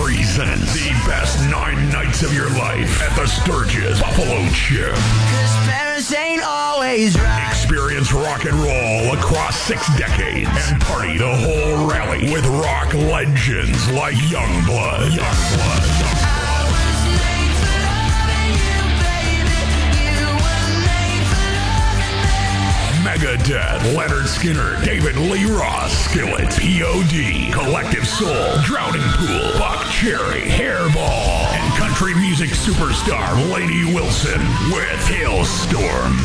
presents the best 9 nights of your life at the Sturgis Buffalo Chip. Parents ain't always right. Experience rock and roll across 6 decades and party the whole rally with rock legends like Youngblood. Megadeth, Leonard Skinner, David Lee Roth, Skillet, P.O.D., Collective Soul, Drowning Pool, Buck Cherry, Hairball, and country music superstar Lainey Wilson with Hailstorm.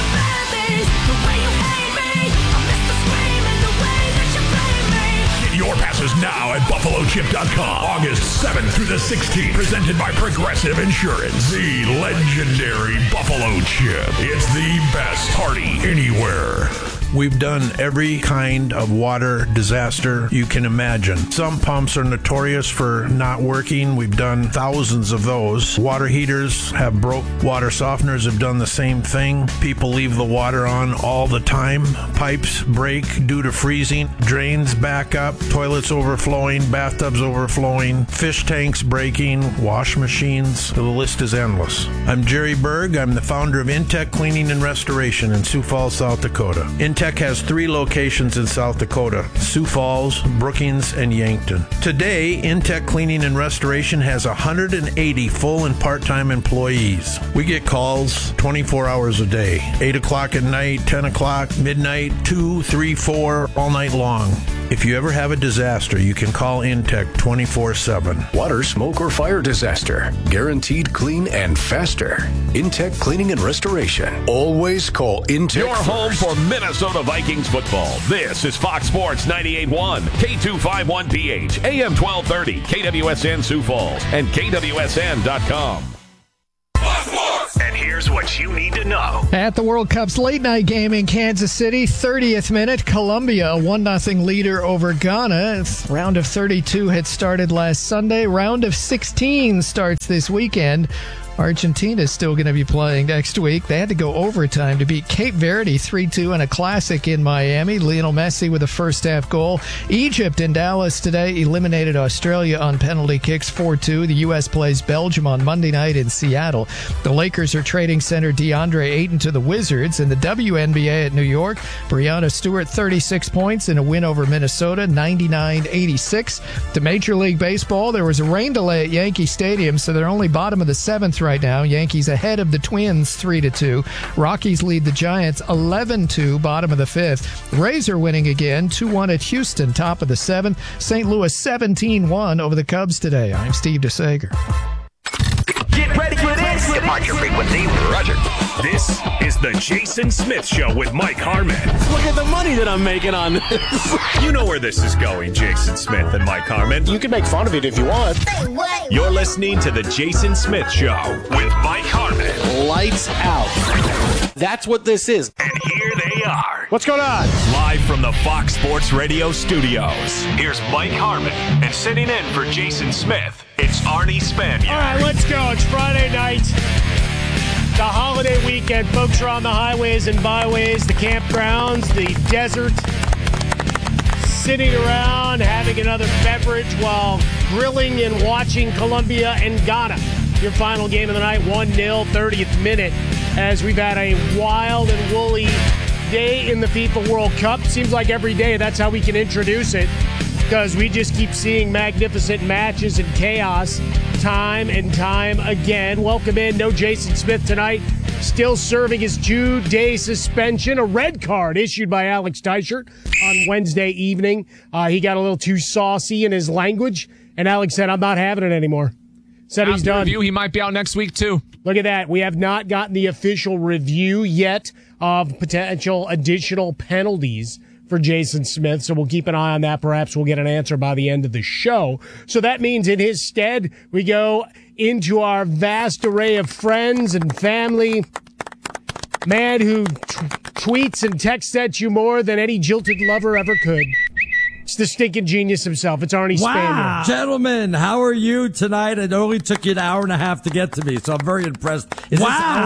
Get your passes now at BuffaloChip.com. August 7th through the 16th. Presented by Progressive Insurance. The legendary Buffalo Chip. It's the best party anywhere. We've done every kind of water disaster you can imagine. Some pumps are notorious for not working. We've done thousands of those. Water heaters have broke. Water softeners have done the same thing. People leave the water on all the time. Pipes break due to freezing. Drains back up. Toilets overflowing. Bathtubs overflowing. Fish tanks breaking. Wash machines. The list is endless. I'm Jerry Berg. I'm the founder of Intech Cleaning and Restoration in Sioux Falls, South Dakota. Intech has 3 locations in South Dakota: Sioux Falls, Brookings, and Yankton. Today, Intech Cleaning and Restoration has 180 full and part-time employees. We get calls 24 hours a day, 8 o'clock at night, 10 o'clock, midnight, 2, 3, 4, all night long. If you ever have a disaster, you can call Intech 24/7. Water, smoke, or fire disaster. Guaranteed clean and faster. Intech Cleaning and Restoration. Always call Intech Your first. home for Minnesota Vikings football. This is Fox Sports 98.1, K251PH, AM 1230, KWSN Sioux Falls, and KWSN.com. And here's what you need to know. At the World Cup's late-night game in Kansas City, 30th minute, Colombia, a 1-0 leader over Ghana. Round of 32 had started last Sunday. Round of 16 starts this weekend. Argentina is still going to be playing next week. They had to go overtime to beat Cape Verde 3-2 in a classic in Miami. Lionel Messi with a first-half goal. Egypt in Dallas today eliminated Australia on penalty kicks 4-2. The U.S. plays Belgium on Monday night in Seattle. The Lakers are trading center DeAndre Ayton to the Wizards. In the WNBA at New York, Breanna Stewart 36 points in a win over Minnesota, 99-86. To Major League Baseball, there was a rain delay at Yankee Stadium, so they're only bottom of the 7th right now. Yankees ahead of the Twins 3-2. Rockies lead the Giants 11-2, bottom of the 5th. Rays are winning again 2-1 at Houston, top of the 7th. St. Louis 17-1 over the Cubs today. I'm Steve DeSager. Get ready for this. Depart your frequency. Roger. This is the Jason Smith Show with Mike Harmon. Look at the money that I'm making on this. You know where this is going, Jason Smith and Mike Harmon. You can make fun of it if you want. You're listening to the Jason Smith Show with Mike Harmon. Lights out. That's what this is. And here they are. What's going on? Live from the Fox Sports Radio studios. Here's Mike Harmon. And sitting in for Jason Smith, it's Arnie Spanier. All right, let's go. It's Friday night. The holiday weekend. Folks are on the highways and byways, the campgrounds, the desert, sitting around having another beverage while grilling and watching Colombia and Ghana. Your final game of the night, 1-0, 30th minute, as we've had a wild and woolly day in the FIFA World Cup. Seems like every day that's how we can introduce it, because we just keep seeing magnificent matches and chaos time and time again. Welcome in. No Jason Smith tonight. Still serving his 2-day suspension. A red card issued by Alex Teichert on Wednesday evening. He got a little too saucy in his language, and Alex said, I'm not having it anymore. Said he's done. Review, he might be out next week, too. Look at that. We have not gotten the official review yet of potential additional penalties for Jason Smith, so we'll keep an eye on that. Perhaps we'll get an answer by the end of the show. So that means in his stead, we go into our vast array of friends and family. Man who tweets and texts at you more than any jilted lover ever could. It's the stinking genius himself. It's Arnie Spanier. Gentlemen, how are you tonight? It only took you an hour and a half to get to me, so I'm very impressed. Is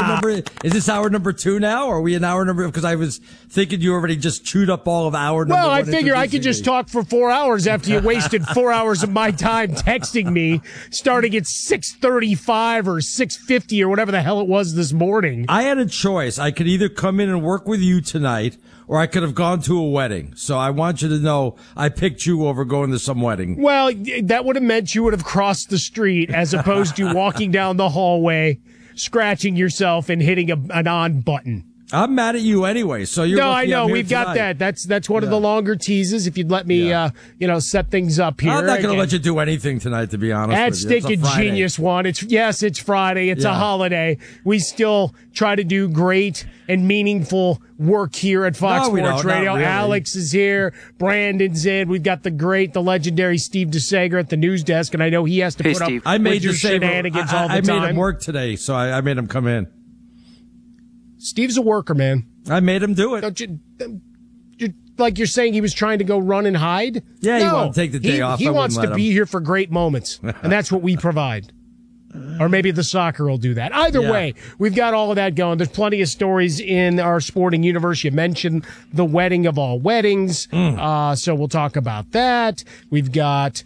this hour number 2 now, or are we in hour number? Because I was thinking you already just chewed up all of hour number 1. Well, I figure I could just talk for 4 hours after you wasted 4 hours of my time texting me starting at 6:35 or 6:50 or whatever the hell it was this morning. I had a choice. I could either come in and work with you tonight, or I could have gone to a wedding. So I want you to know I picked you over going to some wedding. Well, that would have meant you would have crossed the street as opposed to walking down the hallway, scratching yourself and hitting an on button. I'm mad at you anyway, so you're No, I know. I'm here We've tonight. got that. That's one of the longer teases. If you'd let me, set things up here. I'm not going to let you do anything tonight, to be honest That's with you. stinking genius one. It's Friday. It's a holiday. We still try to do great and meaningful work here at Fox Sports Radio. Really. Alex is here. Brandon's in. We've got the legendary Steve DeSager at the news desk, and I know he has to put up with your shenanigans all the time. I made him work today, so I made him come in. Steve's a worker, man. I made him do it. Don't you, like you're saying he was trying to go run and hide? Yeah, he wanted to take the day off. He wants to be here for great moments, and that's what we provide. Or maybe the soccer will do that. Either way, we've got all of that going. There's plenty of stories in our sporting universe. You mentioned the wedding of all weddings, so we'll talk about that. We've got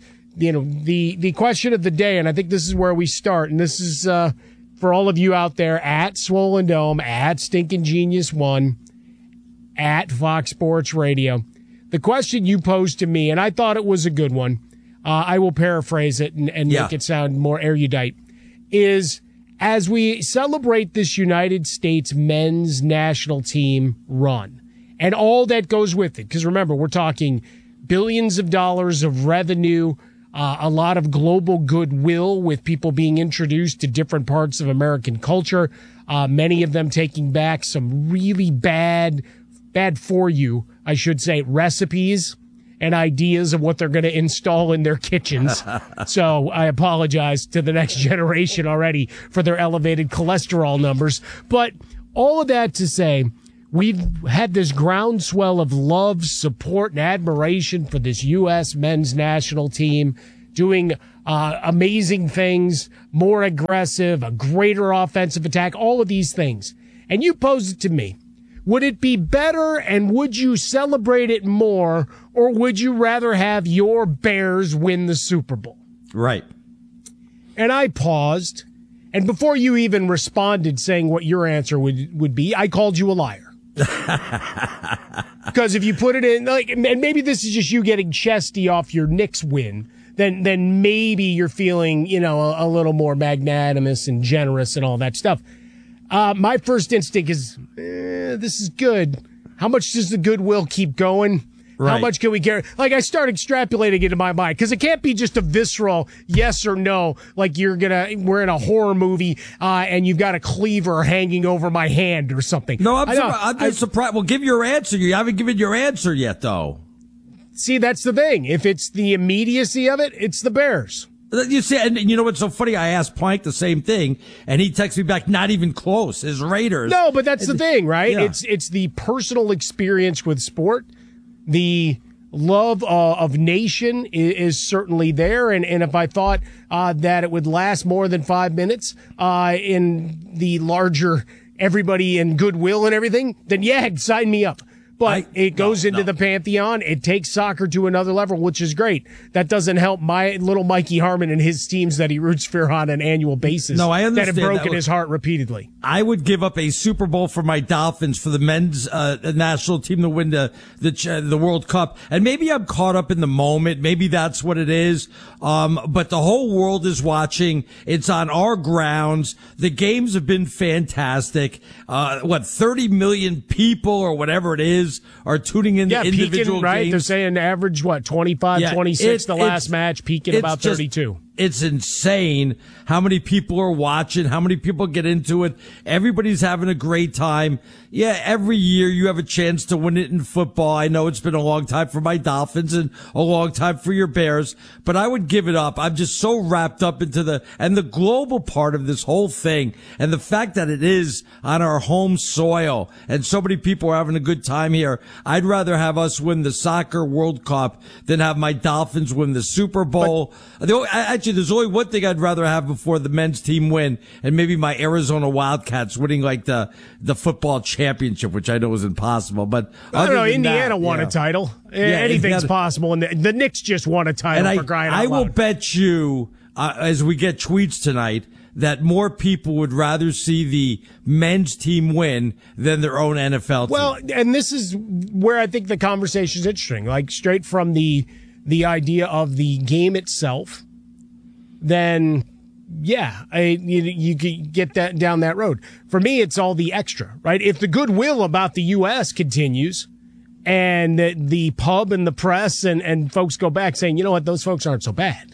the question of the day, and I think this is where we start, and this is for all of you out there at Swollen Dome, at Stinking Genius 1, at Fox Sports Radio. The question you posed to me, and I thought it was a good one, I will paraphrase it and make it sound more erudite, is as we celebrate this United States men's national team run and all that goes with it, because remember, we're talking billions of dollars of revenue, a lot of global goodwill with people being introduced to different parts of American culture, many of them taking back some really bad for you, I should say, recipes and ideas of what they're going to install in their kitchens. So I apologize to the next generation already for their elevated cholesterol numbers. But all of that to say, we've had this groundswell of love, support, and admiration for this U.S. men's national team doing amazing things, more aggressive, a greater offensive attack, all of these things. And you posed it to me. Would it be better and would you celebrate it more, or would you rather have your Bears win the Super Bowl? Right. And I paused, and before you even responded saying what your answer would be, I called you a liar. Because if you put it in, and maybe this is just you getting chesty off your Knicks win, then maybe you're feeling, a little more magnanimous and generous and all that stuff. My first instinct is, this is good. How much does the goodwill keep going? Right. How much can we carry? I start extrapolating it in my mind, because it can't be just a visceral yes or no, like we're in a horror movie, and you've got a cleaver hanging over my hand or something. No, I'm surprised. Well, give your answer. You haven't given your answer yet, though. See, that's the thing. If it's the immediacy of it, it's the Bears. You see, and you know what's so funny? I asked Plank the same thing, and he texted me back, not even close. His Raiders. No, but that's the thing, right? Yeah. It's the personal experience with sport. The love of nation is certainly there. And if I thought that it would last more than 5 minutes in the larger everybody and goodwill and everything, then sign me up. But it goes into the pantheon. It takes soccer to another level, which is great. That doesn't help my little Mikey Harmon and his teams that he roots for on an annual basis. No, I understand. That have broken his heart repeatedly. I would give up a Super Bowl for my Dolphins for the men's national team to win the World Cup. And maybe I'm caught up in the moment. Maybe that's what it is. But the whole world is watching. It's on our grounds. The games have been fantastic. 30 million people or whatever it is are tuning in to individual peaking, right? games. They're saying average, 25, 26 the last match, peaking about 32. it's insane how many people are watching, how many people get into it. Everybody's having a great time. Yeah, every year you have a chance to win it in football. I know it's been a long time for my Dolphins and a long time for your Bears, but I would give it up. I'm just so wrapped up into the global part of this whole thing, and the fact that it is on our home soil and so many people are having a good time here. I'd rather have us win the Soccer World Cup than have my Dolphins win the Super Bowl. Actually, there's only one thing I'd rather have before the men's team win, and maybe my Arizona Wildcats winning like the football championship, which I know is impossible. But I don't know. Indiana won a title. Anything's possible, and the Knicks just won a title for crying out loud. I will bet you, as we get tweets tonight, that more people would rather see the men's team win than their own NFL team. Well, and this is where I think the conversation is interesting. Like straight from the idea of the game itself, then you could get that down that road. For me, it's all the extra, right? If the goodwill about the U.S. continues and the pub and the press and folks go back saying, you know what, those folks aren't so bad.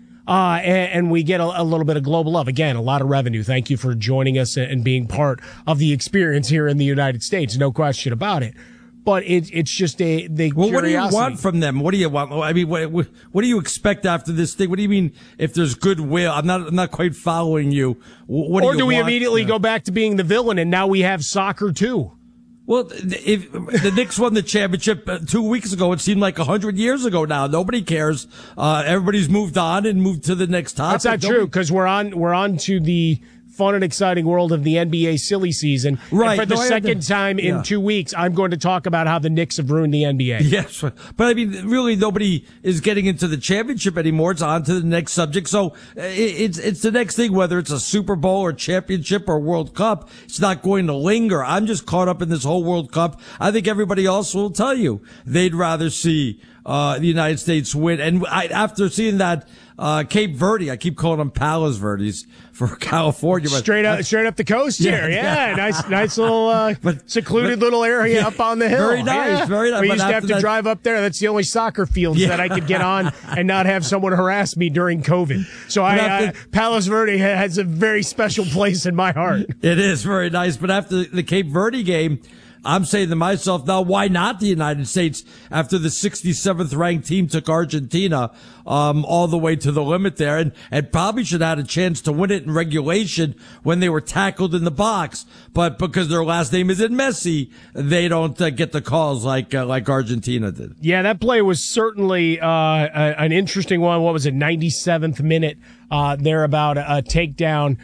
And we get a little bit of global love. Again, a lot of revenue. Thank you for joining us and being part of the experience here in the United States. No question about it. But it's just the curiosity. What do you want from them? What do you want? I mean, what do you expect after this thing? What do you mean if there's goodwill? I'm not quite following you. Or do we immediately go back to being the villain and now we have soccer too? Well, if the Knicks won the championship 2 weeks ago, it seemed like 100 years ago now. Nobody cares. Everybody's moved on and moved to the next topic. That's not true, because we're on to the fun and exciting world of the NBA silly season. Right. And for the second time in 2 weeks, I'm going to talk about how the Knicks have ruined the NBA. Yes. But I mean, really, nobody is getting into the championship anymore. It's on to the next subject. So it's the next thing, whether it's a Super Bowl or championship or World Cup, it's not going to linger. I'm just caught up in this whole World Cup. I think everybody else will tell you they'd rather see the United States win. And after seeing that, Cape Verde, I keep calling them Palos Verdes for California. But straight up the coast here. Yeah. Nice little, secluded little area up on the hill. Very nice. Very nice. We used to have to drive up there. That's the only soccer fields that I could get on and not have someone harass me during COVID. So Palos Verde has a very special place in my heart. It is very nice. But after the Cape Verde game, I'm saying to myself, now, why not the United States after the 67th ranked team took Argentina all the way to the limit there and probably should have had a chance to win it in regulation when they were tackled in the box. But because their last name isn't Messi, they don't get the calls like Argentina did. Yeah, that play was certainly an interesting one. What was it, 97th minute there about a takedown.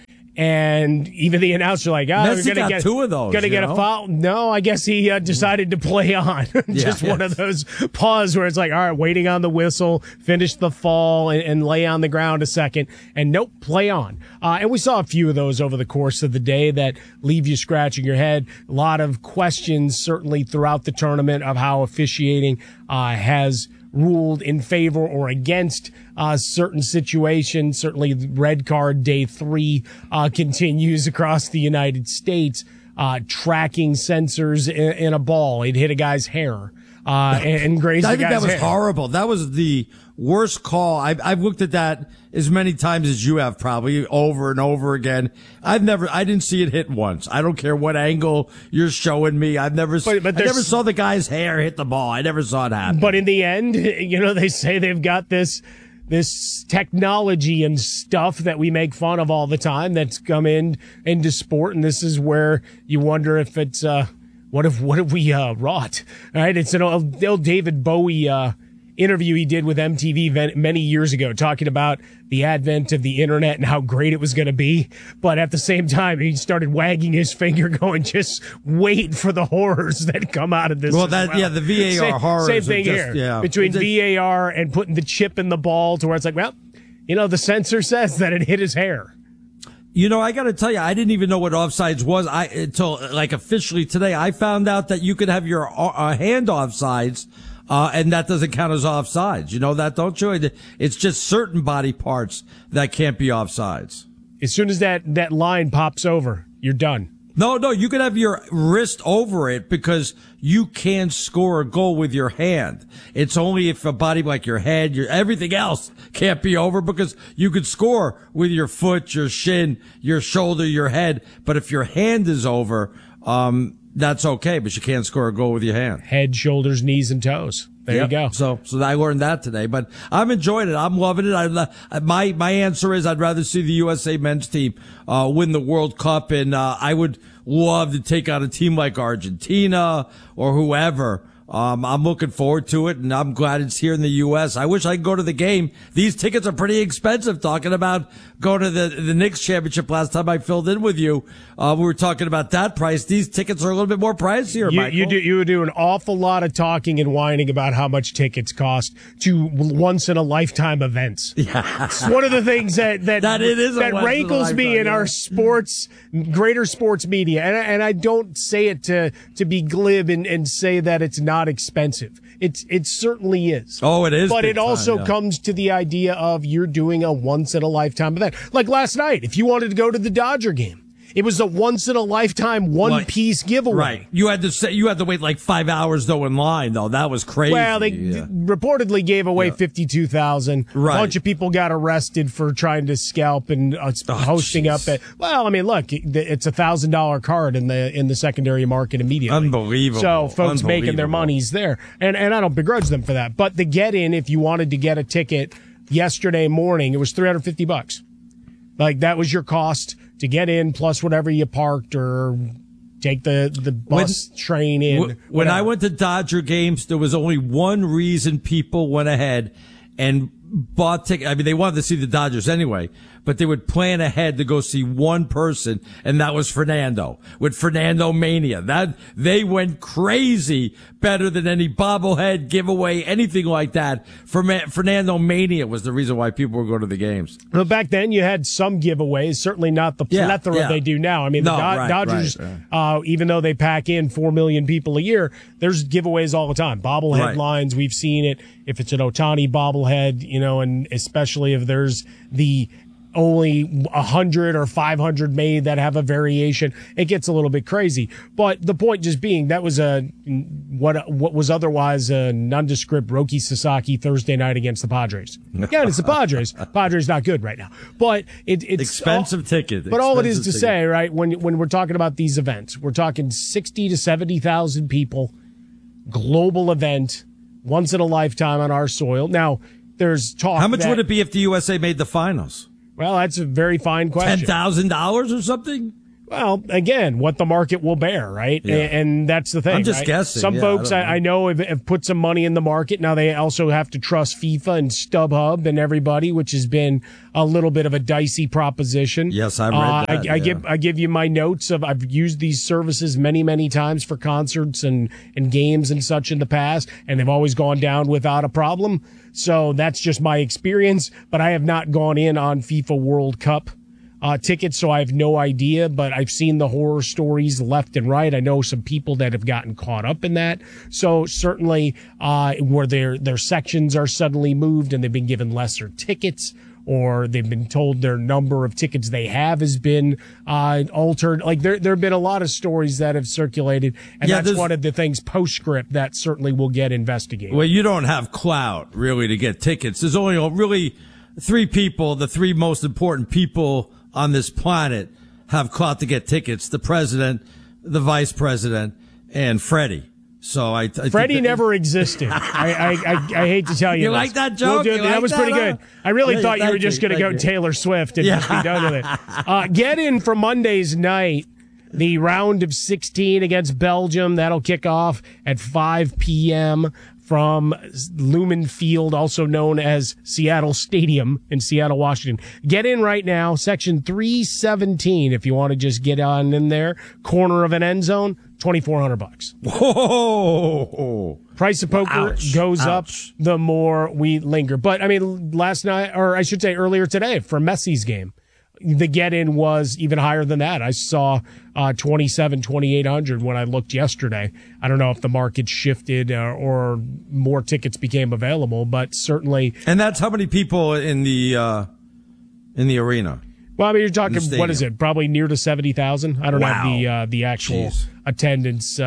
And even the announcer we're going to get two of those. Going to get a foul. No, I guess he decided to play on. One of those pause where it's like, all right, waiting on the whistle, finish the fall and lay on the ground a second. And nope, play on. And we saw a few of those over the course of the day that leave you scratching your head. A lot of questions certainly throughout the tournament of how officiating has ruled in favor or against certain situations. Certainly red card day 3 continues across the United States. Tracking sensors in a ball. It hit a guy's hair and grazed the guy's hair. I think that was horrible. That was the worst call. I've looked at that as many times as you have, probably over and over again. I didn't see it hit once. I don't care what angle you're showing me. I never saw the guy's hair hit the ball. I never saw it happen. But in the end, they say they've got this technology and stuff that we make fun of all the time that's come into sport. And this is where you wonder if it's, what if we wrought, right? It's an old David Bowie, interview he did with MTV many years ago, talking about the advent of the internet and how great it was going to be. But at the same time, he started wagging his finger going, just wait for the horrors that come out of this. Well, the VAR horrors. Same thing here. Yeah. Between VAR and putting the chip in the ball to where it's like, well, the sensor says that it hit his hair. I got to tell you, I didn't even know what offsides was until officially today. I found out that you could have your hand offsides. And that doesn't count as offsides. You know that, don't you? It's just certain body parts that can't be offsides. As soon as that line pops over, you're done. No, you could have your wrist over it because you can't score a goal with your hand. It's only if a body like your head, everything else can't be over because you could score with your foot, your shin, your shoulder, your head. But if your hand is over, that's okay, but you can't score a goal with your hand. Head, shoulders, knees, and toes. There you go. So I learned that today, but I'm enjoying it. I'm loving it. My answer is I'd rather see the USA men's team win the World Cup, and I would love to take on a team like Argentina or whoever. I'm looking forward to it, and I'm glad it's here in the U.S. I wish I could go to the game. These tickets are pretty expensive. Talking about going to the Knicks championship last time I filled in with you, we were talking about that price. These tickets are a little bit more pricier, Michael. You do an awful lot of talking and whining about how much tickets cost to once-in-a-lifetime events. Yeah. It's one of the things that rankles me in our greater sports media. And I don't say it to be glib and say that it's not expensive. It certainly is. Oh, it is. But it also comes to the idea of you're doing a once-in-a-lifetime event. Like last night, if you wanted to go to the Dodger game, it was a once-in-a-lifetime one-piece giveaway. Right. You had to wait like 5 hours, though, in line, though. That was crazy. Well, they reportedly gave away 52,000. Right. A bunch of people got arrested for trying to scalp and hosting up at. Well, I mean, look, it's $1,000 card in the secondary market immediately. Unbelievable. So folks making their monies there, and I don't begrudge them for that. But the get-in, if you wanted to get a ticket yesterday morning, it was $350. Like that was your cost to get in, plus whatever you parked or take the bus, train in. When I went to Dodger games, there was only one reason people went ahead and bought tickets. I mean, they wanted to see the Dodgers anyway, but they would plan ahead to go see one person, and that was Fernando, with Fernando Mania. That they went crazy, better than any bobblehead giveaway, anything like that. Fernando Mania was the reason why people were going to the games. Well, back then you had some giveaways, certainly not the plethora they do now. I mean, the Dodgers, even though they pack in 4 million people a year, there's giveaways all the time. Bobblehead lines, we've seen it. If it's an Ohtani bobblehead, and especially if there's the only 100 or 500 made that have a variation, it gets a little bit crazy. But the point just being that was what was otherwise a nondescript Roki Sasaki Thursday night against the Padres. Yeah, it's the Padres. Padres not good right now, but it's expensive ticket. But all it is to say, right, when we're talking about these events, we're talking 60 to 70,000 people, global event, once in a lifetime on our soil. Now there's talk. How much would it be if the USA made the finals? Well, that's a very fine question. $10,000 or something? Well, again, what the market will bear, right? Yeah. And that's the thing. I'm just guessing. Some folks I know have put some money in the market. Now they also have to trust FIFA and StubHub and everybody, which has been a little bit of a dicey proposition. Yes, I've read that. I give you my notes of I've used these services many, many times for concerts and games and such in the past, and they've always gone down without a problem. So that's just my experience, but I have not gone in on FIFA World Cup tickets, so I have no idea, but I've seen the horror stories left and right. I know some people that have gotten caught up in that. So certainly where their sections are suddenly moved and they've been given lesser tickets, or they've been told their number of tickets they have has been altered. Like there have been a lot of stories that have circulated, and that's one of the things postscript that certainly will get investigated. Well, you don't have clout really to get tickets. There's only really three people, the three most important people on this planet, have clout to get tickets: the president, the vice president, and Freddie. So I Freddie never existed. I hate to tell you. You like that joke? That was pretty good. I really thought you were just going to go Taylor Swift and just be done with it. Get in for Monday's night, the round of 16 against Belgium. That'll kick off at 5 p.m. from Lumen Field, also known as Seattle Stadium in Seattle, Washington. Get in right now, section 317, if you want to just get on in there. Corner of an end zone, $2,400. Whoa! Price of poker goes up the more we linger. But I mean, last night, or I should say earlier today, for Messi's game, the get-in was even higher than that. I saw $2,800 when I looked yesterday. I don't know if the market shifted or more tickets became available, but certainly. And that's how many people in the arena? Well, I mean, you're talking, what is it? Probably near to 70,000. I don't have the actual attendance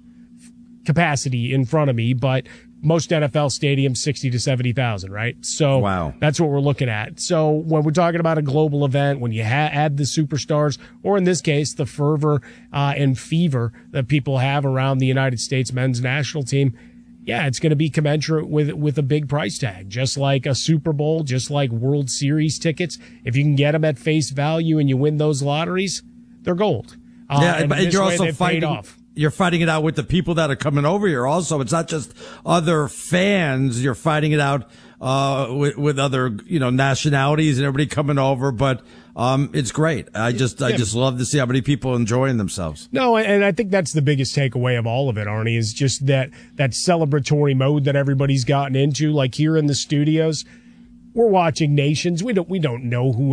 capacity in front of me, but most NFL stadiums, 60 to 70,000, right? So that's what we're looking at. So when we're talking about a global event, when you add the superstars, or in this case, the fervor and fever that people have around the United States men's national team, yeah, it's going to be commensurate with a big price tag, just like a Super Bowl, just like World Series tickets. If you can get them at face value and you win those lotteries, they're gold. But you're also fighting. You're fighting it out with the people that are coming over here. Also, it's not just other fans. You're fighting it out with other nationalities and everybody coming over. But it's great. I just love to see how many people enjoying themselves. No, and I think that's the biggest takeaway of all of it, Arnie, is just that celebratory mode that everybody's gotten into. Like here in the studios, we're watching nations. We don't know who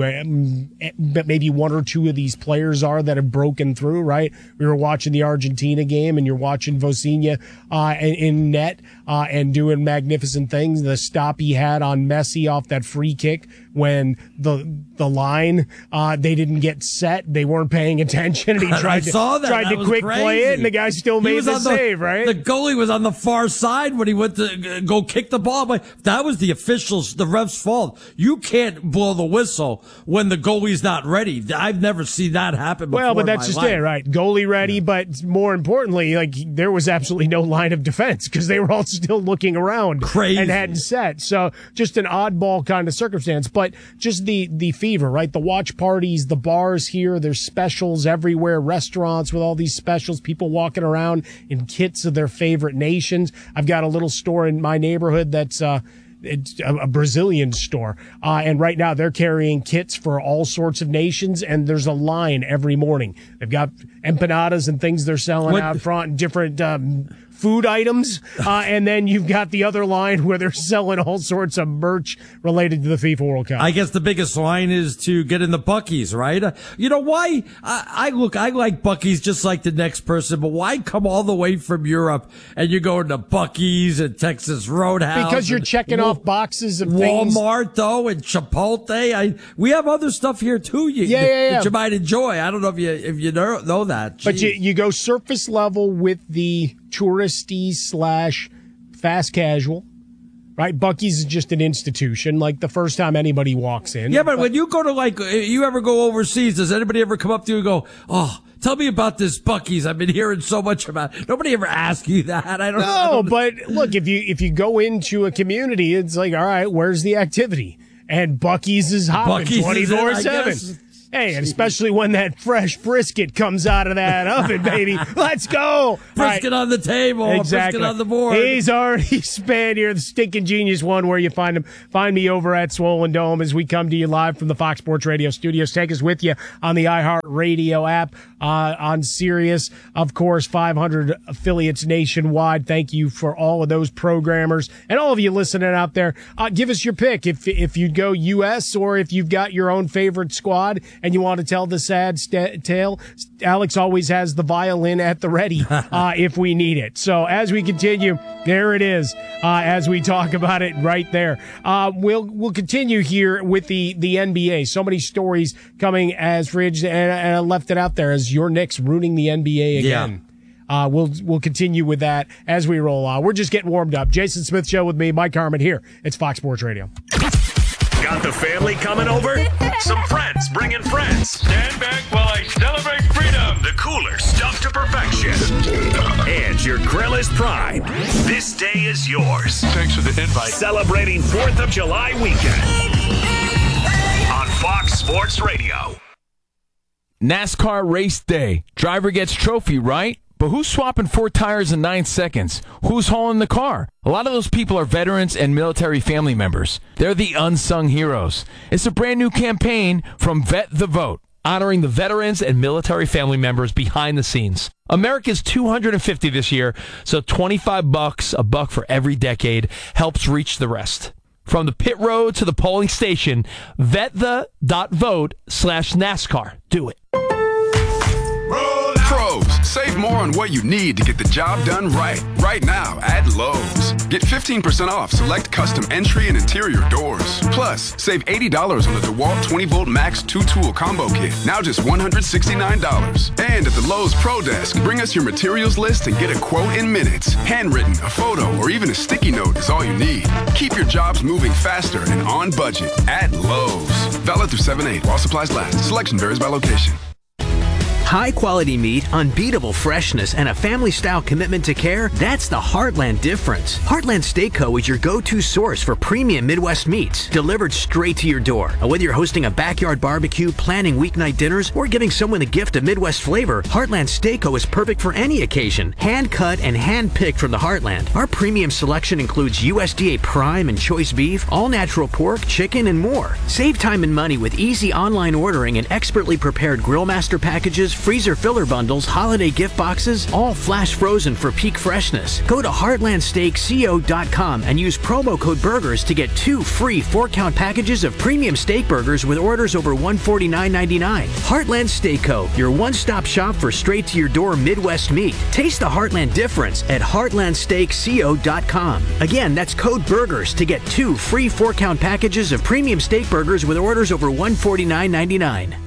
maybe one or two of these players are that have broken through, right? We were watching the Argentina game, and you're watching Vozinha in net and doing magnificent things. The stop he had on Messi off that free kick when the line they didn't get set, they weren't paying attention, and he tried to quick play it, and the guy still made the save, right? The goalie was on the far side when he went to go kick the ball. But that was the officials, the ref's fault. You can't blow the whistle when the goalie's not ready. I've never seen that happen before. Well, but that's just it, right? Goalie ready, but more importantly, like there was absolutely no line of defense because they were all still looking around and hadn't set. So just an oddball kind of circumstance, but just the fever, right? The watch parties, the bars here, there's specials everywhere, restaurants with all these specials, people walking around in kits of their favorite nations. I've got a little store in my neighborhood that's it's a Brazilian store. And right now they're carrying kits for all sorts of nations, and there's a line every morning. They've got empanadas and things they're selling out front, and different food items. And then you've got the other line where they're selling all sorts of merch related to the FIFA World Cup. I guess the biggest line is to get in the Buc-ee's, right? You know why? I like Buc-ee's just like the next person, but why come all the way from Europe and you're going to Buc-ee's and Texas Roadhouse? Because you're checking off boxes of Walmart, though, and Chipotle. We have other stuff here, too, that you might enjoy. I don't know if you know that. Jeez. But you go surface level with the touristy / fast casual, right? Buc-ee's is just an institution, like the first time anybody walks in. Yeah, but when you go to you ever go overseas, does anybody ever come up to you and go, oh, tell me about this Buc-ee's? I've been hearing so much about it. Nobody ever asks you that. I don't know. But look, if you go into a community, it's like, all right, where's the activity? And Buc-ee's is hopping 24/7. Hey, and especially when that fresh brisket comes out of that oven, baby. Let's go. Brisket on the table. Exactly. Brisket on the board. He's already spanned here, the Stinking Genius one, where you find him. Find me over at Swollen Dome as we come to you live from the Fox Sports Radio studios. Take us with you on the iHeartRadio app, on Sirius. Of course, 500 affiliates nationwide. Thank you for all of those programmers and all of you listening out there. Give us your pick if you'd go U.S. or if you've got your own favorite squad and you want to tell the sad tale. Alex always has the violin at the ready if we need it. So as we continue, there it is, as we talk about it right there. We'll continue here with the NBA. So many stories coming as free agents, and I left it out there as your Knicks ruining the NBA again. Yeah. We'll continue with that as we roll on. We're just getting warmed up. Jason Smith Show with me, Mike Harmon here. It's Fox Sports Radio. Got the family coming over? Some friends bringing friends. Stand back while I celebrate freedom. The cooler stuff to perfection. And your grill is primed. This day is yours. Thanks for the invite. Celebrating 4th of July weekend on Fox Sports Radio. NASCAR race day. Driver gets trophy, right? But who's swapping 4 tires in 9 seconds? Who's hauling the car? A lot of those people are veterans and military family members. They're the unsung heroes. It's a brand new campaign from Vet the Vote, honoring the veterans and military family members behind the scenes. America's 250 this year, so $25, $1 for every decade, helps reach the rest. From the pit road to the polling station, VetThe.vote/NASCAR. Do it. Pros, Save more on what you need to get the job done right now at Lowe's. Get 15% off select custom entry and interior doors. Plus, save $80 on the DeWalt 20-volt Max 2-tool combo kit, now just $169. And at the Lowe's Pro Desk, bring us your materials list and get a quote in minutes. Handwritten, a photo, or even a sticky note is all you need. Keep your jobs moving faster and on budget at Lowe's. Valid through 7/8 while supplies last. Selection varies by location. High-quality meat, unbeatable freshness, and a family-style commitment to care, that's the Heartland difference. Heartland Steak Co. is your go-to source for premium Midwest meats, delivered straight to your door. Whether you're hosting a backyard barbecue, planning weeknight dinners, or giving someone a gift of Midwest flavor, Heartland Steak Co. is perfect for any occasion. Hand-cut and hand-picked from the Heartland. Our premium selection includes USDA prime and choice beef, all-natural pork, chicken, and more. Save time and money with easy online ordering and expertly prepared Grillmaster packages, freezer filler bundles, holiday gift boxes, all flash frozen for peak freshness. Go to heartlandsteakco.com and use promo code BURGERS to get 2 free 4-count packages of premium steak burgers with orders over $149.99. Heartland Steak Co., your one-stop shop for straight-to-your-door Midwest meat. Taste the Heartland difference at heartlandsteakco.com. Again, that's code BURGERS to get 2 free 4-count packages of premium steak burgers with orders over $149.99.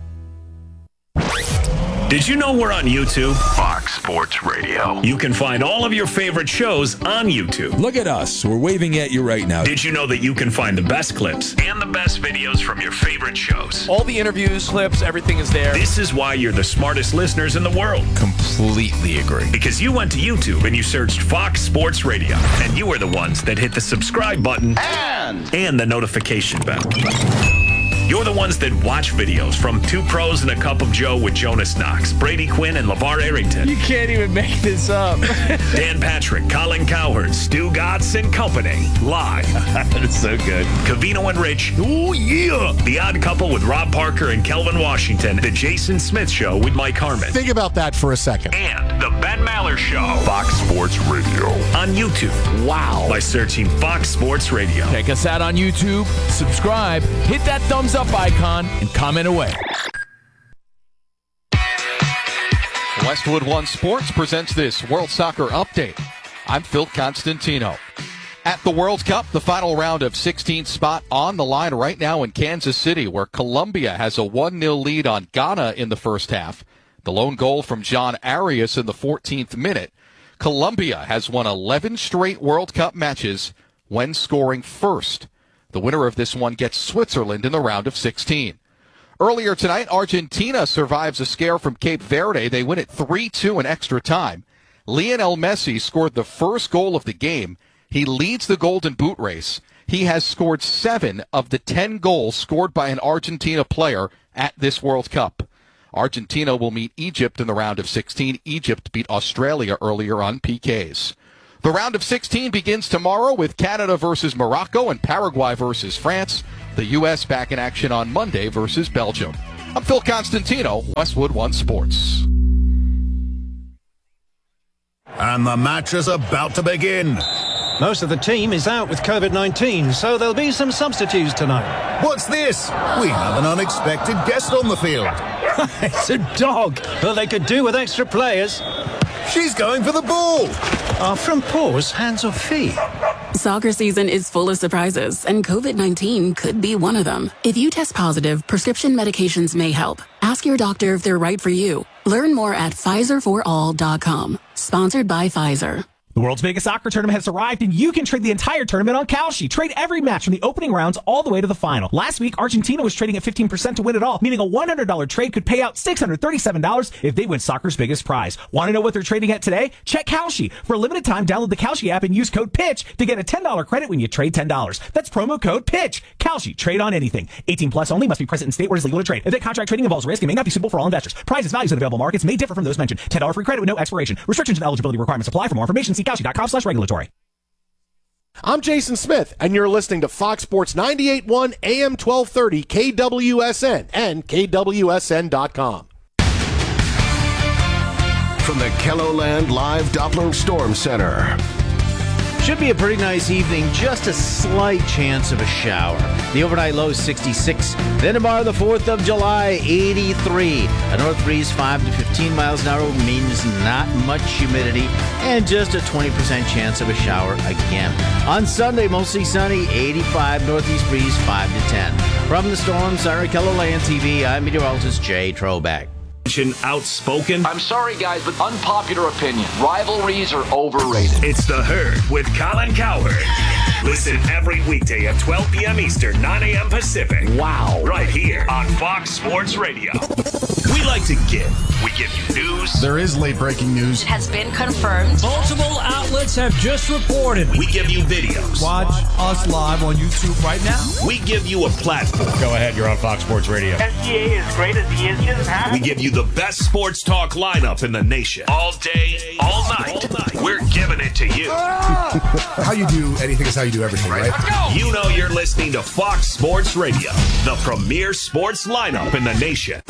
Did you know we're on YouTube? Fox Sports Radio. You can find all of your favorite shows on YouTube. Look at us. We're waving at you right now. Did you know that you can find the best clips and the best videos from your favorite shows? All the interviews, clips, everything is there. This is why you're the smartest listeners in the world. Completely agree. Because you went to YouTube and you searched Fox Sports Radio, and you were the ones that hit the subscribe button and the notification bell. You're the ones that watch videos from Two Pros and a Cup of Joe with Jonas Knox, Brady Quinn, and LeVar Arrington. You can't even make this up. Dan Patrick, Colin Cowherd, Stu Gatz, and company. Live. That is so good. Covino and Rich. Oh, yeah. The Odd Couple with Rob Parker and Kelvin Washington. The Jason Smith Show with Mike Harmon. Think about that for a second. And the Ben Maller Show. Fox Sports Radio. On YouTube. Wow. By searching Fox Sports Radio. Check us out on YouTube. Subscribe. Hit that thumbs up icon and comment away. Westwood One Sports presents this World Soccer Update. I'm Phil Constantino. At the World Cup, the final round of 16 spot on the line right now in Kansas City, where Colombia has a 1-0 lead on Ghana in the first half. The lone goal from John Arias in the 14th minute. Colombia has won 11 straight World Cup matches when scoring first. The winner of this one gets Switzerland in the round of 16. Earlier tonight, Argentina survives a scare from Cape Verde. They win it 3-2 in extra time. Lionel Messi scored the first goal of the game. He leads the Golden Boot race. He has scored 7 of the 10 goals scored by an Argentina player at this World Cup. Argentina will meet Egypt in the round of 16. Egypt beat Australia earlier on PKs. The round of 16 begins tomorrow with Canada versus Morocco and Paraguay versus France. The U.S. back in action on Monday versus Belgium. I'm Phil Constantino, Westwood One Sports. And the match is about to begin. Most of the team is out with COVID-19, so there'll be some substitutes tonight. What's this? We have an unexpected guest on the field. It's a dog. Well, they could do with extra players. She's going for the ball. Are from paws, hands or feet? Soccer season is full of surprises, and COVID-19 could be one of them. If you test positive, prescription medications may help. Ask your doctor if they're right for you. Learn more at PfizerForAll.com. Sponsored by Pfizer. The world's biggest soccer tournament has arrived, and you can trade the entire tournament on Kalshi. Trade every match from the opening rounds all the way to the final. Last week, Argentina was trading at 15% to win it all, meaning a $100 trade could pay out $637 if they win soccer's biggest prize. Want to know what they're trading at today? Check Kalshi. For a limited time, download the Kalshi app and use code PITCH to get a $10 credit when you trade $10. That's promo code PITCH. Kalshi. Trade on anything. 18 plus only. Must be present in state where it is legal to trade. Event contract trading involves risk and may not be suitable for all investors. Prizes, values, and available markets may differ from those mentioned. $10 free credit with no expiration. Restrictions and eligibility requirements apply. For more information, see Kalshi.com/regulatory. I'm Jason Smith, and you're listening to Fox Sports 98.1 AM 1230 KWSN and KWSN.com. From the KELOLAND Live Doppler Storm Center. Should be a pretty nice evening, just a slight chance of a shower. The overnight low is 66. Then tomorrow, the 4th of July, 83. A north breeze 5 to 15 miles an hour means not much humidity and just a 20% chance of a shower again. On Sunday, mostly sunny, 85 northeast breeze 5 to 10. From the Storm Center, KELOLAND TV, I'm meteorologist Jay Troback. Outspoken. I'm sorry, guys, but unpopular opinion. Rivalries are overrated. It's The Herd with Colin Cowherd. Listen every weekday at 12 p.m. Eastern, 9 a.m. Pacific. Wow. Right here on Fox Sports Radio. We like to give. We give you news. There is late breaking news. It has been confirmed. Multiple outlets have just reported. We give you videos. Watch us live on YouTube right now. We give you a platform. Go ahead, you're on Fox Sports Radio. SGA is great as he is. We give you the best sports talk lineup in the nation. All day, all night. We're giving it to you. How you do anything is how you do everything, right? Let's go. You know you're listening to Fox Sports Radio, the premier sports lineup in the nation.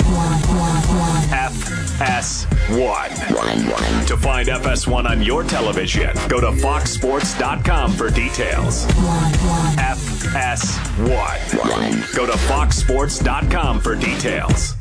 FS1. To find FS1 on your television, go to foxsports.com for details. FS1. Go to foxsports.com for details.